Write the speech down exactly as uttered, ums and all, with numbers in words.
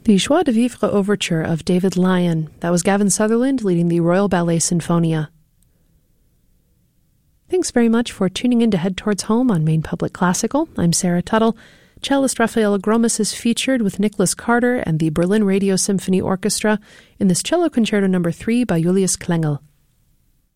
The Joie de Vivre Overture of David Lyon. That was Gavin Sutherland leading the Royal Ballet Sinfonia. Thanks very much for tuning in to Head Towards Home on Maine Public Classical. I'm Sarah Tuttle. Cellist Rafaela Gromas is featured with Nicholas Carter and the Berlin Radio Symphony Orchestra in this Cello Concerto number three by Julius Klengel.